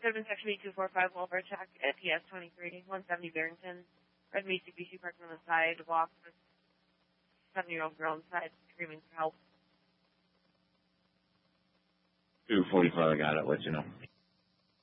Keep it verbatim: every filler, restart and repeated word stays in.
seven section E two four five welfare check at P S twenty-three, one seventy Barrington. Red Mitsubishi parked on the sidewalk with a seven-year-old girl inside screaming for help. two forty-five, I got it. Let you know.